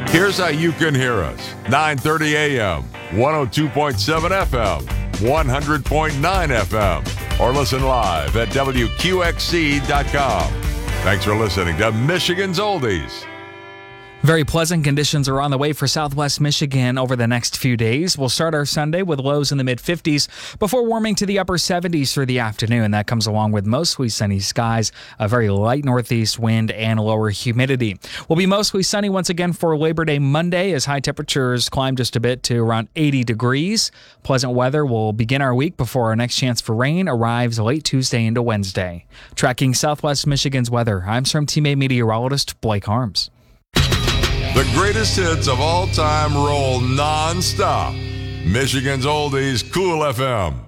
Here's how you can hear us. 9:30 a.m., 102.7 FM, 100.9 FM, or listen live at WQXC.com. Thanks for listening to Michigan's Oldies. Very pleasant conditions are on the way for Southwest Michigan over the next few days. We'll start our Sunday with lows in the mid-50s before warming to the upper 70s for the afternoon. That comes along with mostly sunny skies, a very light northeast wind, and lower humidity. We'll be mostly sunny once again for Labor Day Monday as high temperatures climb just a bit to around 80 degrees. Pleasant weather will begin our week before our next chance for rain arrives late Tuesday into Wednesday. Tracking Southwest Michigan's weather, I'm SRM teammate meteorologist Blake Harms. The greatest hits of all time roll non-stop. Michigan's Oldies, Cool FM.